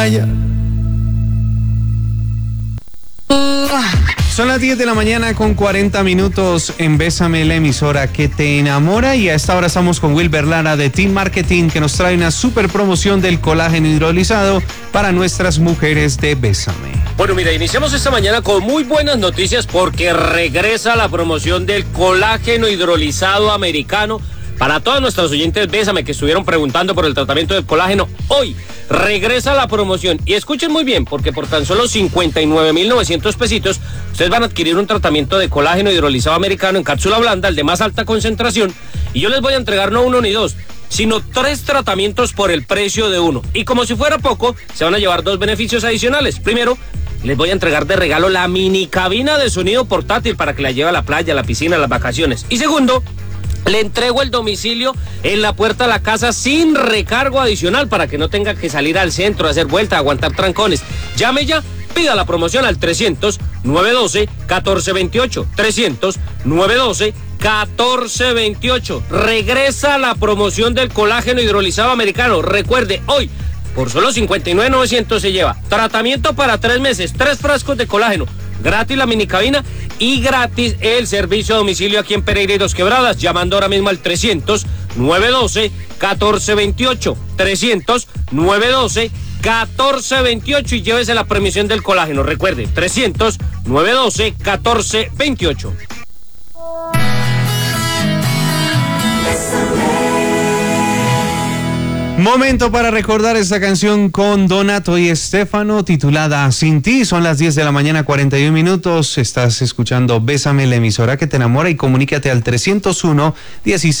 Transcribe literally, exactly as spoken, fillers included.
Son las diez de la mañana con cuarenta minutos en Bésame, la emisora que te enamora, y a esta hora estamos con Wilber Lara de Team Marketing, que nos trae una super promoción del colágeno hidrolizado para nuestras mujeres de Bésame. Bueno, mira, iniciamos esta mañana con muy buenas noticias porque regresa la promoción del colágeno hidrolizado americano. Para todos nuestros oyentes Bésame que estuvieron preguntando por el tratamiento del colágeno, hoy regresa la promoción. Y escuchen muy bien, porque por tan solo cincuenta y nueve mil novecientos pesitos, ustedes van a adquirir un tratamiento de colágeno hidrolizado americano en cápsula blanda, el de más alta concentración. Y yo les voy a entregar no uno ni dos, sino tres tratamientos por el precio de uno. Y como si fuera poco, se van a llevar dos beneficios adicionales. Primero, les voy a entregar de regalo la mini cabina de sonido portátil para que la lleve a la playa, a la piscina, a las vacaciones. Y segundo, le entrego el domicilio en la puerta de la casa sin recargo adicional para que no tenga que salir al centro, a hacer vuelta, a aguantar trancones. Llame ya, pida la promoción al trescientos, nueve doce, catorce veintiocho. trescientos, nueve doce, catorce veintiocho. Regresa la promoción del colágeno hidrolizado americano. Recuerde, hoy, por solo cincuenta y nueve mil novecientos se lleva tratamiento para tres meses, tres frascos de colágeno, gratis la minicabina y gratis el servicio a domicilio aquí en Pereira y Dos Quebradas, llamando ahora mismo al trescientos, nueve doce, catorce veintiocho. trescientos, nueve doce, catorce veintiocho y llévese la promoción del colágeno. Recuerde, trescientos, nueve doce, catorce veintiocho. Momento para recordar esta canción con Donato y Estefano, titulada Sin Ti. Son las diez de la mañana, cuarenta y un minutos. Estás escuchando Bésame, la emisora que te enamora, y comunícate al trescientos uno, dieciséis